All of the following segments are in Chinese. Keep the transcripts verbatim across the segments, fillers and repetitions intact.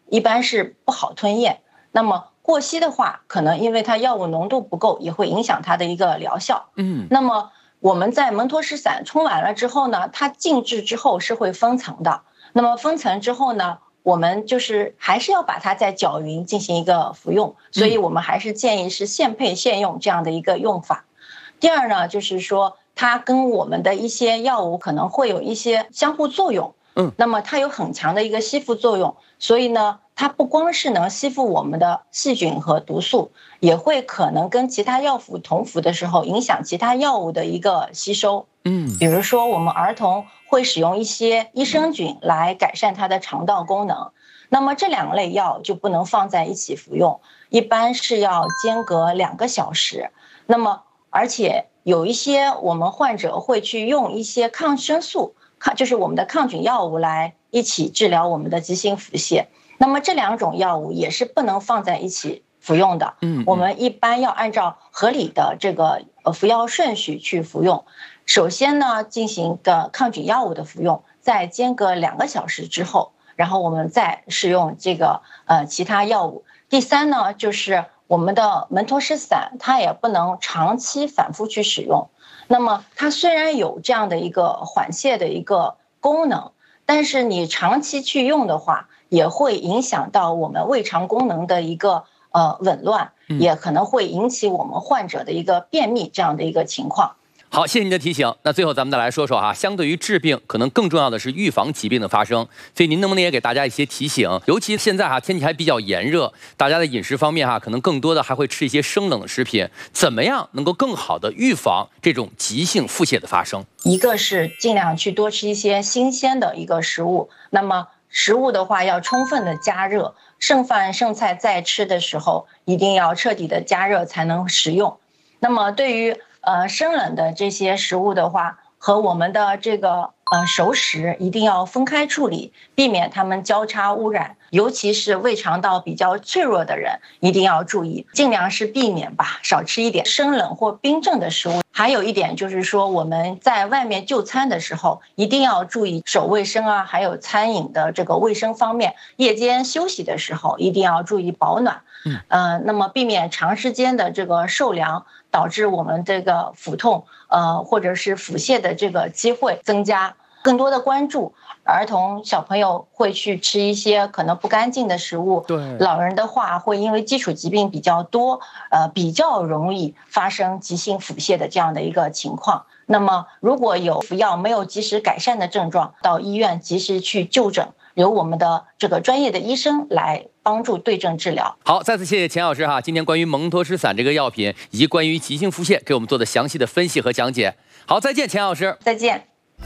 一般是不好吞咽。那么过稀的话，可能因为它药物浓度不够，也会影响它的一个疗效。嗯，那么我们在蒙脱石散冲完了之后呢，它静置之后是会分层的。那么分层之后呢，我们就是还是要把它再搅匀进行一个服用，所以我们还是建议是现配现用这样的一个用法。第二呢，就是说它跟我们的一些药物可能会有一些相互作用，嗯，那么它有很强的一个吸附作用，所以呢，它不光是能吸附我们的细菌和毒素，也会可能跟其他药物同服的时候影响其他药物的一个吸收，嗯，比如说我们儿童会使用一些益生菌来改善它的肠道功能，那么这两类药就不能放在一起服用，一般是要间隔两个小时。那么而且有一些我们患者会去用一些抗生素，抗就是我们的抗菌药物来一起治疗我们的急性腹泻。那么这两种药物也是不能放在一起服用的。嗯，我们一般要按照合理的这个呃服药顺序去服用。首先呢，进行个抗菌药物的服用，在间隔两个小时之后，然后我们再使用这个呃其他药物。第三呢，就是我们的蒙脱石散，它也不能长期反复去使用。那么它虽然有这样的一个缓泻的一个功能，但是你长期去用的话，也会影响到我们胃肠功能的一个呃紊乱，也可能会引起我们患者的一个便秘这样的一个情况。 好，谢谢您的提醒。那最后咱们再来说说哈，相对于治病，可能更重要的是预防疾病的发生。所以您能不能也给大家一些提醒？尤其现在哈天气还比较炎热，大家的饮食方面哈，可能更多的还会吃一些生冷的食品。怎么样能够更好的预防这种急性腹泻的发生？ 一个是尽量去多吃一些新鲜的一个食物，那么食物的话要充分的加热，剩饭剩菜在吃的时候一定要彻底的加热才能食用。那么对于呃，生冷的这些食物的话，和我们的这个呃熟食一定要分开处理，避免它们交叉污染。尤其是胃肠道比较脆弱的人，一定要注意，尽量是避免吧，少吃一点生冷或冰镇的食物。还有一点就是说，我们在外面就餐的时候，一定要注意手卫生啊，还有餐饮的这个卫生方面。夜间休息的时候，一定要注意保暖。嗯，呃，那么避免长时间的这个受凉，导致我们这个腹痛，呃，或者是腹泻的这个机会增加。更多的关注儿童小朋友会去吃一些可能不干净的食物，对老人的话会因为基础疾病比较多，呃，比较容易发生急性腹泻的这样的一个情况。那么如果有服药没有及时改善的症状，到医院及时去就诊，由我们的这个专业的医生来帮助对症治疗。 好，再次谢谢钱老师哈，今天关于蒙脱石散这个药品以及关于急性腹泻给我们做的详细的分析和讲解。好，再见，钱老师。 再见。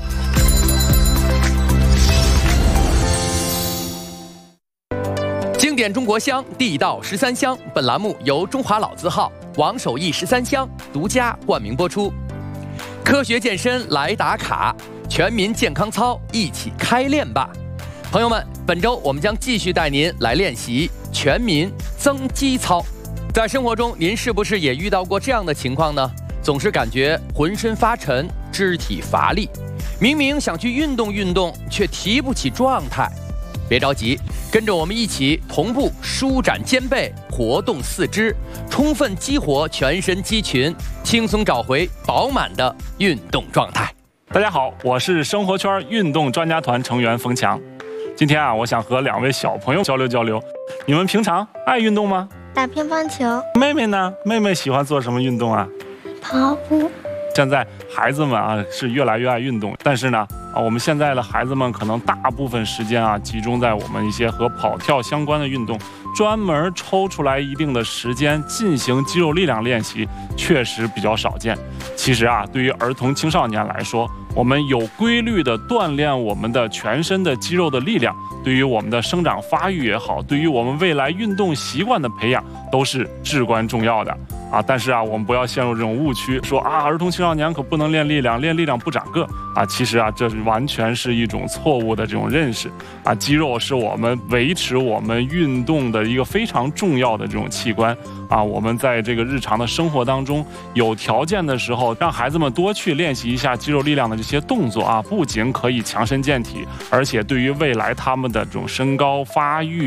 经典中国香，地道十三香。本栏目由中华老字号王守义十三香独家冠名播出。科学健身来打卡，全民健康操一起开练吧！朋友们，本周我们将继续带您来练习全民增肌操。在生活中，您是不是也遇到过这样的情况呢？总是感觉浑身发沉，肢体乏力，明明想去运动运动，却提不起状态。别着急，跟着我们一起同步舒展肩背，活动四肢，充分激活全身肌群，轻松找回饱满的运动状态。 大家好，我是生活圈运动专家团成员冯强。今天啊，我想和两位小朋友交流交流，你们平常爱运动吗？ 打乒乓球。 妹妹呢？妹妹喜欢做什么运动啊？ 跑步。 现在孩子们啊是越来越爱运动，但是呢啊，我们现在的孩子们可能大部分时间啊集中在我们一些和跑跳相关的运动，专门抽出来一定的时间进行肌肉力量练习，确实比较少见。其实啊，对于儿童青少年来说，我们有规律的锻炼我们的全身的肌肉的力量，对于我们的生长发育也好，对于我们未来运动习惯的培养都是至关重要的啊。但是啊，我们不要陷入这种误区，说啊，儿童青少年可不能练力量，练力量不长个啊。其实啊，这是完全是一种错误的这种认识啊。肌肉是我们维持我们运动的一个非常重要的这种器官啊。我们在这个日常的生活当中，有条件的时候，让孩子们多去练习一下肌肉力量的这些动作啊，不仅可以强身健体，而且对于未来他们的这种身高发育